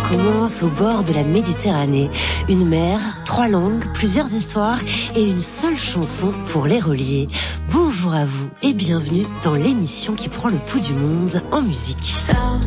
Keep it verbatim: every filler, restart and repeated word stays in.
commence au bord de la Méditerranée. Une mer, trois langues, plusieurs histoires et une seule chanson pour les relier. Bonjour à vous et bienvenue dans l'émission qui prend le pouls du monde en musique. South